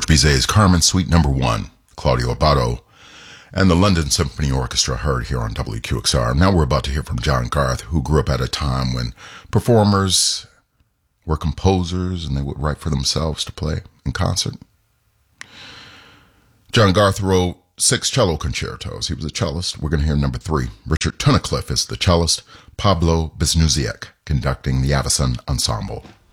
George Bizet's Carmen Suite No. 1, Claudio Abbado, and the London Symphony Orchestra heard here on WQXR. Now we're about to hear from John Garth, who grew up at a time when performers were composers and they would write for themselves to play in concert. John Garth wrote 6 cello concertos. He was a cellist. We're going to hear number 3. Richard Tunnicliffe is the cellist. Pablo Biznuziek conducting the Avicen Ensemble.